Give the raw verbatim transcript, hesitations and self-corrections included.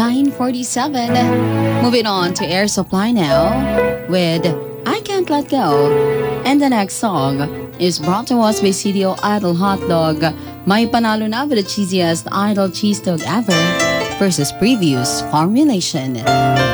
nine forty-seven. Moving on to Air Supply now with I Can't Let Go. And the next song is brought to us by C D O Idol Hot Dog. May panalo na with the cheesiest idol cheese dog ever versus Previous Formulation.